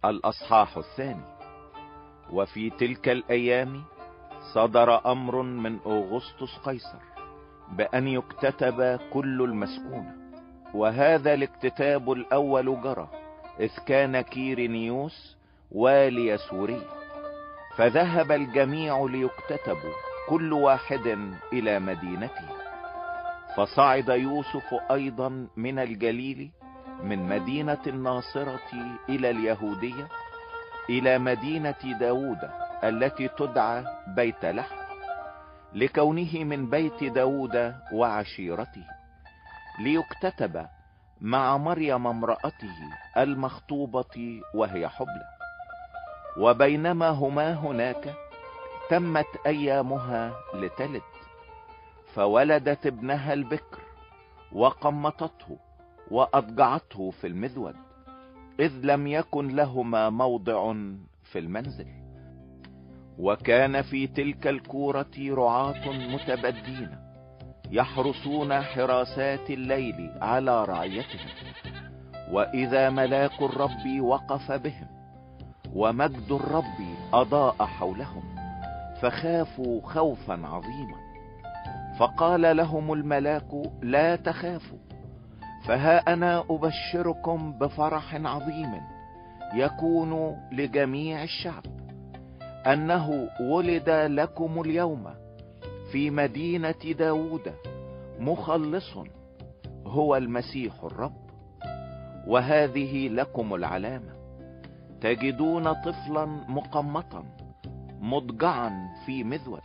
الأصحاح 2. وفي تلك الأيام صدر أمر من أغسطس قيصر بأن يكتتب كل المسكونة، وهذا الاكتتاب الأول جرى إذ كان كيرينيوس والي سوريا، فذهب الجميع ليكتتبوا كل واحد إلى مدينته. فصعد يوسف أيضا من الجليل من مدينة الناصرة إلى اليهودية إلى مدينة داود التي تدعى بيت لحم، لكونه من بيت داود وعشيرته، ليكتتب مع مريم امرأته المخطوبة وهي حبلى. وبينما هما هناك تمت أيامها لتلد، فولدت ابنها البكر وقمطته وأضجعته في المذود، إذ لم يكن لهما موضع في المنزل. وكان في تلك الكورة رعاة متبدين يحرسون حراسات الليل على رعيتهم، وإذا ملاك الرب وقف بهم ومجد الرب أضاء حولهم، فخافوا خوفا عظيما. فقال لهم الملاك: لا تخافوا، فها أنا أبشركم بفرح عظيم يكون لجميع الشعب، أنه ولد لكم اليوم في مدينة داود مخلص، هو المسيح الرب. وهذه لكم العلامة: تجدون طفلا مقمطا مضجعا في مذود.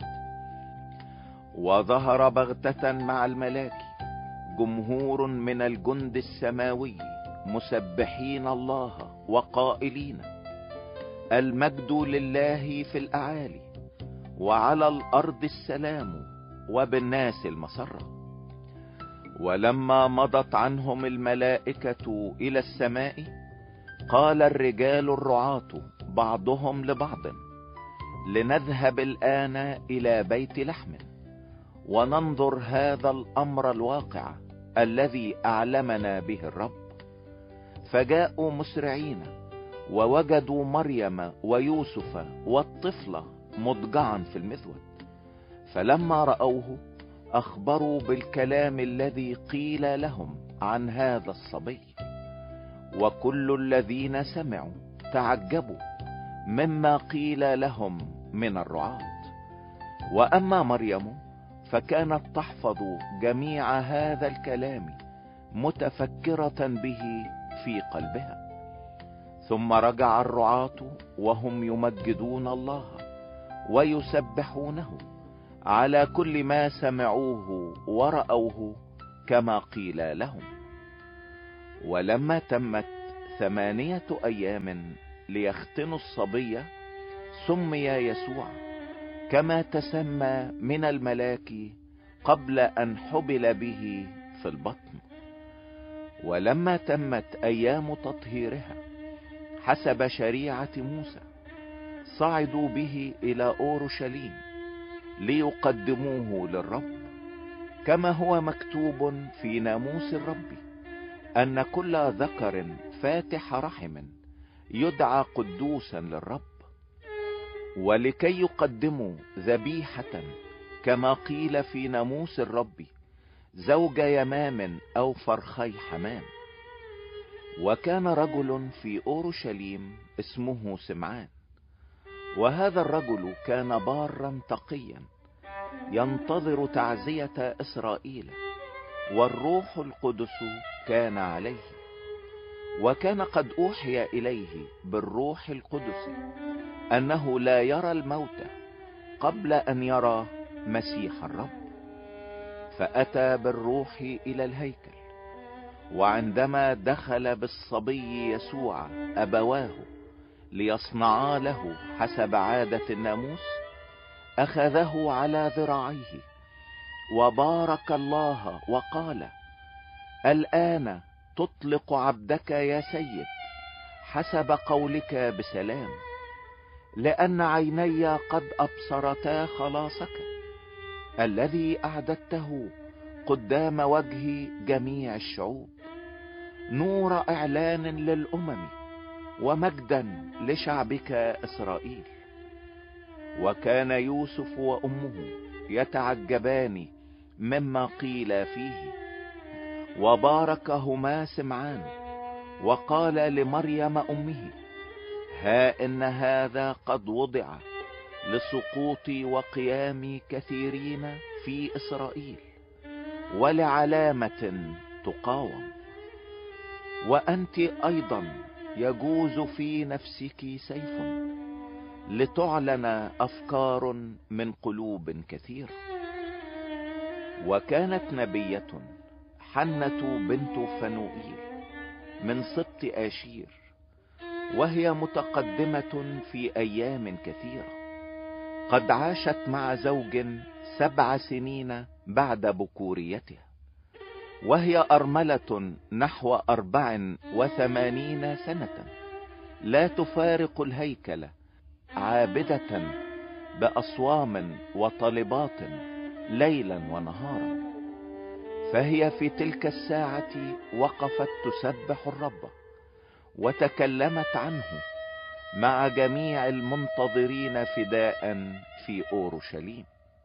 وظهر بغتة مع الملاك جمهور من الجند السماوي مسبحين الله وقائلين: المجد لله في الأعالي، وعلى الأرض السلام، وبالناس المسرة. ولما مضت عنهم الملائكة إلى السماء، قال الرجال الرعاة بعضهم لبعض: لنذهب الآن إلى بيت لحم وننظر هذا الأمر الواقع الذي أعلمنا به الرب. فجاءوا مسرعين ووجدوا مريم ويوسف والطفل مضجعا في المذود، فلما رأوه أخبروا بالكلام الذي قيل لهم عن هذا الصبي. وكل الذين سمعوا تعجبوا مما قيل لهم من الرعاة. وأما مريم فكانت تحفظ جميع هذا الكلام متفكرة به في قلبها. ثم رجع الرعاة وهم يمجدون الله ويسبحونه على كل ما سمعوه ورأوه كما قيل لهم. ولما تمت 8 أيام ليختنوا الصبي، سمي يسوع كما تسمى من الملاك قبل أن حبل به في البطن. ولما تمت أيام تطهيرها حسب شريعة موسى، صعدوا به إلى أورشليم ليقدموه للرب، كما هو مكتوب في ناموس الرب أن كل ذكر فاتح رحم يدعى قدوسا للرب. ولكي يقدموا ذبيحة كما قيل في ناموس الرب، زوج يمام أو فرخي حمام. وكان رجل في أورشليم اسمه سمعان، وهذا الرجل كان بارا تقيا ينتظر تعزية إسرائيل، والروح القدس كان عليه. وكان قد أوحي إليه بالروح القدس أنه لا يرى الموت قبل أن يرى مسيح الرب. فأتى بالروح إلى الهيكل، وعندما دخل بالصبي يسوع أبواه ليصنعا له حسب عادة الناموس، أخذه على ذراعيه وبارك الله وقال: الآن تطلق عبدك يا سيد حسب قولك بسلام، لأن عيني قد أبصرتا خلاصك الذي أعددته قدام وجه جميع الشعوب، نور إعلان للأمم ومجدا لشعبك إسرائيل. وكان يوسف وأمه يتعجبان مما قيل فيه، وباركهما سمعان وقال لمريم أمه: ها إن هذا قد وضع لسقوط وقيام كثيرين في إسرائيل، ولعلامة تقاوم. وأنت أيضا يجوز في نفسك سيف، لتعلن أفكار من قلوب كثيرة. وكانت نبية حنة بنت فنوئيل من سبط آشير، وهي متقدمة في أيام كثيرة، قد عاشت مع زوج 7 سنين بعد بكوريتها، وهي أرملة نحو 84 سنة، لا تفارق الهيكل، عابدة بأصوام وطلبات ليلا ونهارا. فهي في تلك الساعة وقفت تسبح الرب، وتكلمت عنه مع جميع المنتظرين فداء في أورشليم.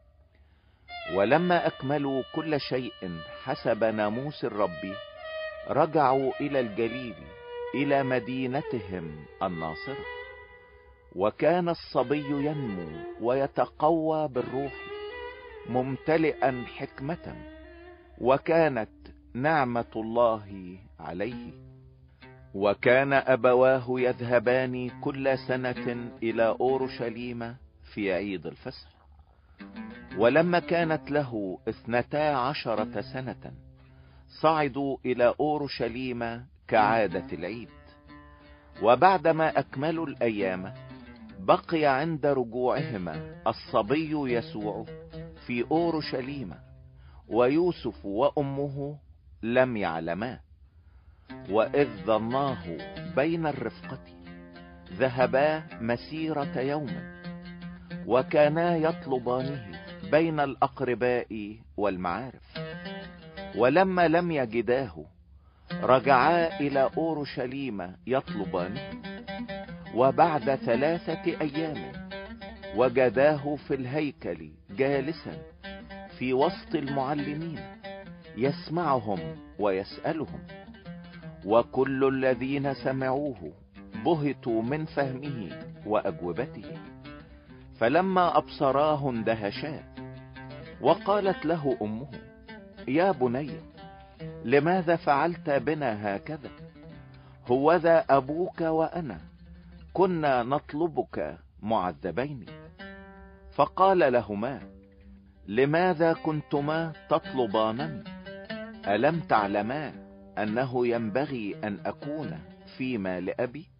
ولما أكملوا كل شيء حسب ناموس الرب، رجعوا إلى الجليل إلى مدينتهم الناصرة. وكان الصبي ينمو ويتقوى بالروح، ممتلئا حكمة، وكانت نعمة الله عليه. وكان أبواه يذهبان كل سنة إلى أورشليم في عيد الفصح. ولما كانت له 12 سنة، صعدوا إلى أورشليم كعادة العيد. وبعدما أكملوا الأيام، بقي عند رجوعهما الصبي يسوع في أورشليم، ويوسف وأمه لم يعلما. وإذ ظناه بين الرفقة، ذهبا مسيرة يوم، وكانا يطلبانه بين الأقرباء والمعارف. ولما لم يجداه، رجعا إلى أورشليم يطلبانه. وبعد 3 أيام وجداه في الهيكل جالسا في وسط المعلمين، يسمعهم ويسألهم. وكل الذين سمعوه بهتوا من فهمه وأجوبته. فلما أبصراه اندهشا. وقالت له أمه: يا بني، لماذا فعلت بنا هكذا؟ هوذا أبوك وأنا كنا نطلبك معذبين. فقال لهما: لماذا كنتما تطلبانني؟ ألم تعلما أنه ينبغي أن أكون فيما لأبي؟